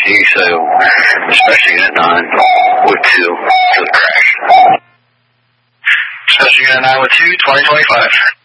so Special Unit 9 with 2 to the crash. Special Unit 9 with 2, 2025.